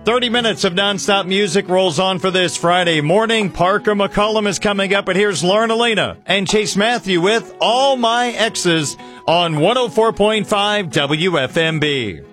30 minutes of nonstop music rolls on for this Friday morning. Parker McCollum is coming up, but here's Lauren Elena and Chase Matthew with All My Exes on 104.5 WFMB.